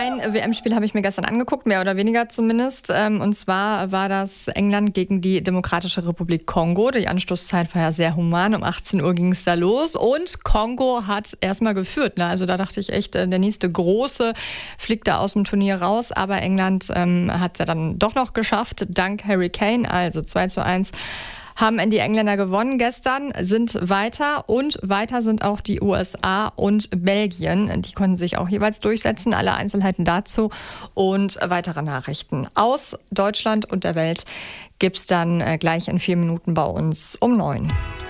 Ein WM-Spiel habe ich mir gestern angeguckt, mehr oder weniger zumindest. Und zwar war das England gegen die Demokratische Republik Kongo. Die Anstoßzeit war ja sehr human. Um 18 Uhr ging es da los. Und Kongo hat erstmal geführt. Ne? Also da dachte ich echt, der nächste Große fliegt da aus dem Turnier raus. Aber England hat es ja dann doch noch geschafft, dank Harry Kane. Also 2:1 haben die Engländer gewonnen gestern, sind weiter und weiter sind auch die USA und Belgien. Die konnten sich auch jeweils durchsetzen. Alle Einzelheiten dazu und weitere Nachrichten aus Deutschland und der Welt gibt's dann gleich in 4 Minuten bei uns um 9.